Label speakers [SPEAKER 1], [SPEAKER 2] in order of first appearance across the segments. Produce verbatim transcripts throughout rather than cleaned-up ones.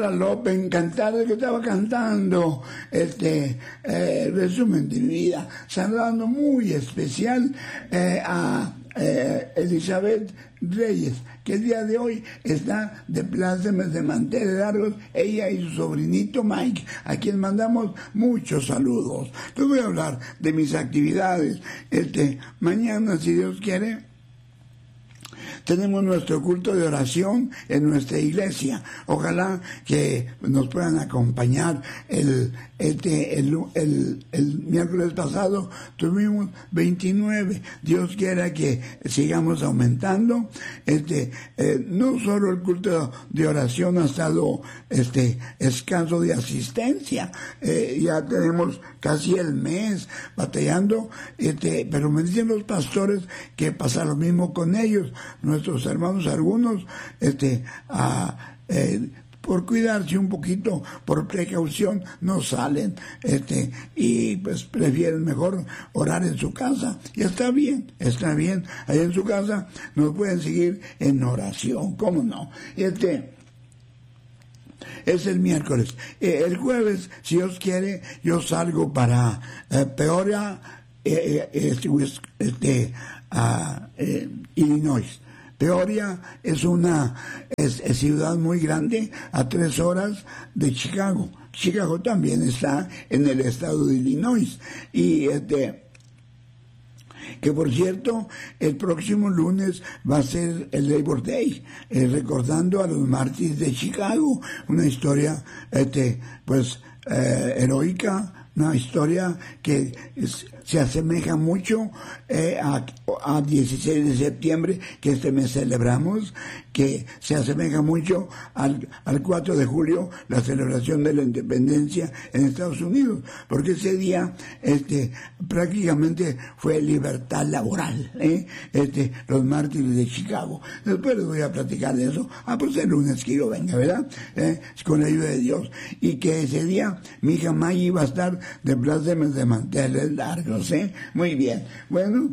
[SPEAKER 1] Hola López, encantado de que estaba cantando este eh, resumen de mi vida, saludando muy especial eh, a eh, Elizabeth Reyes, que el día de hoy está de plácemes de manteles largos, ella y su sobrinito Mike, a quien mandamos muchos saludos. Les voy a hablar de mis actividades. Este, mañana, si Dios quiere, tenemos nuestro culto de oración en nuestra iglesia. Ojalá que nos puedan acompañar. El, este, el, el, el miércoles pasado tuvimos veintinueve. Dios quiera que sigamos aumentando. Este, eh, no solo el culto de oración ha estado este, escaso de asistencia. Eh, ya tenemos casi el mes batallando, este, pero me dicen los pastores que pasa lo mismo con ellos. Nuestros hermanos, algunos, este, a, eh, por cuidarse un poquito, por precaución, no salen, este, y pues prefieren mejor orar en su casa. Y está bien, está bien. Ahí en su casa nos pueden seguir en oración, ¿cómo no? Y este, es el miércoles. Eh, el jueves, si Dios quiere, yo salgo para eh, Peoria, eh, este, este, uh, eh, Illinois. Peoria es una es, es ciudad muy grande, a tres horas de Chicago. Chicago también está en el estado de Illinois. Y este, que por cierto, el próximo lunes va a ser el Labor Day, eh, recordando a los mártires de Chicago, una historia este, pues eh, heroica, una historia que es, se asemeja mucho eh, a, a dieciséis de septiembre, que este mes celebramos, que se asemeja mucho al, al cuatro de julio, la celebración de la independencia en Estados Unidos, porque ese día este, prácticamente fue libertad laboral, ¿eh? este, los mártires de Chicago. Después les voy a platicar de eso. Ah, pues el lunes que yo venga, ¿verdad? ¿Eh? Con la ayuda de Dios. Y que ese día mi hija Maggie iba a estar de plácemes de manteles largos, ¿eh? Muy bien. Bueno,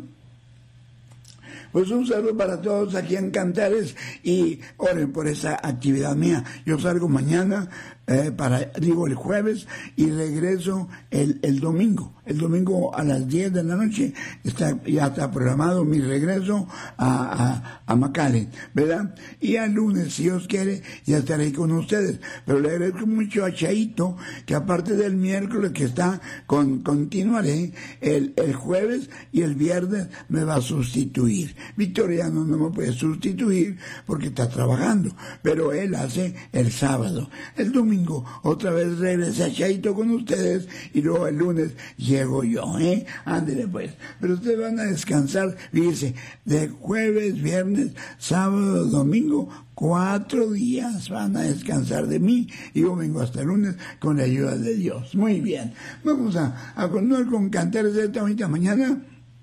[SPEAKER 1] pues un saludo para todos aquí en Cantares y oren por esa actividad mía. Yo salgo mañana, eh, para, digo el jueves, y regreso el, el domingo. El domingo a las diez de la noche está, ya está programado mi regreso a, a, a McAllen, ¿verdad? Y al lunes, si Dios quiere, ya estaré con ustedes. Pero le agradezco mucho a Chaito, que aparte del miércoles que está, con, continuaré el, el jueves y el viernes me va a sustituir. Victoriano no me puede sustituir porque está trabajando, pero él hace el sábado. El domingo otra vez regresa Chaito con ustedes y luego el lunes llego yo, ¿eh? Ándele pues. Pero ustedes van a descansar, fíjense, de jueves, viernes, sábado, domingo, cuatro días van a descansar de mí y yo vengo hasta el lunes con la ayuda de Dios. Muy bien. Vamos a, a continuar con Cantares de esta bonita mañana.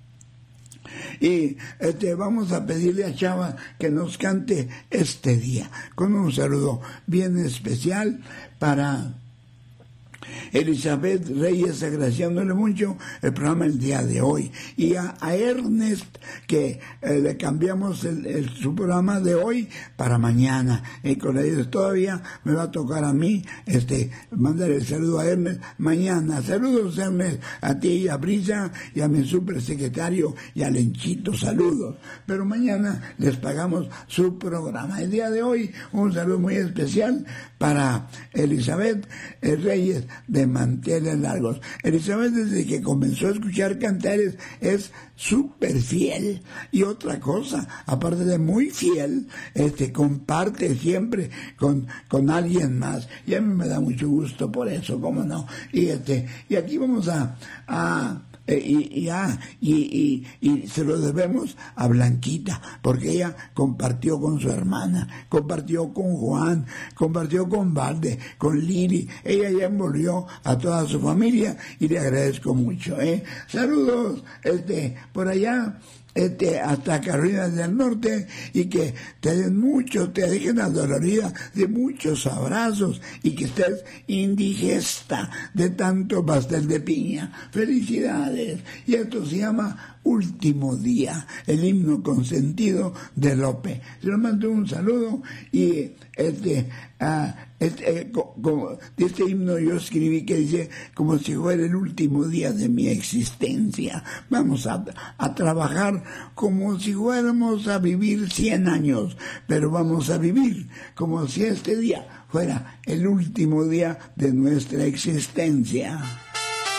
[SPEAKER 1] Y este, vamos a pedirle a Chava que nos cante este día con un saludo bien especial para Elizabeth Reyes, agraciándole mucho el programa el día de hoy, y a, a Ernest, que eh, le cambiamos el, el, su programa de hoy para mañana, y con ellos todavía me va a tocar a mí este mandar el saludo a Ernest mañana. Saludos, Ernest, a ti y a Brisa y a mi supersecretario y a Lenchito, saludos, pero mañana les pagamos su programa. El día de hoy un saludo muy especial para Elizabeth eh, Reyes de manteles largos. Elizabeth, desde que comenzó a escuchar Cantares, es súper fiel. Y otra cosa, aparte de muy fiel, este comparte siempre con, con alguien más. Y a mí me da mucho gusto por eso, cómo no. Y este, y aquí vamos a, a Y, y, ah, y, y, y se lo debemos a Blanquita, porque ella compartió con su hermana, compartió con Juan, compartió con Valde, con Lili. Ella ya envolvió a toda su familia y le agradezco mucho, ¿eh? Saludos, este, por allá, este, hasta Carolina del Norte, y que te den mucho, te dejen adolorida de muchos abrazos y que estés indigesta de tanto pastel de piña. Felicidades. Y esto se llama Último Día, el himno consentido de Lope. Se lo mando un saludo y este ah, este, eh, co, co, de este himno yo escribí que dice como si fuera el último día de mi existencia. Vamos a, a trabajar como si fuéramos a vivir cien años, pero vamos a vivir como si este día fuera el último día de nuestra existencia.